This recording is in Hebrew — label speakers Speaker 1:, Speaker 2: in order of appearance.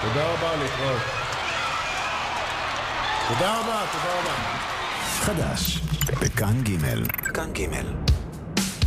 Speaker 1: תודה רבה, להתראות. תודה רבה, תודה רבה.
Speaker 2: חדש, בכאן ג'. כאן ג'.